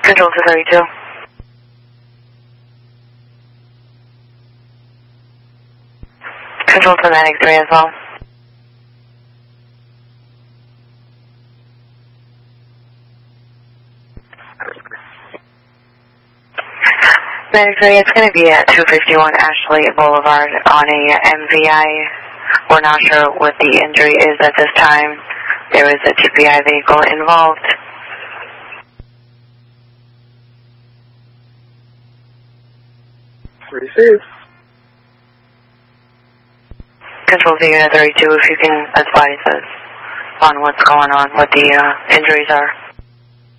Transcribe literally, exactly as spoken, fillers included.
Control two thirty-two. Control to Manic three as well. Manic three, it's going to be at two fifty-one Ashley Boulevard on a M V I. We're not sure what the injury is at this time. There is a T P I vehicle involved. Receive. Control to Unit thirty-two, if you can advise us on what's going on, what the uh, injuries are.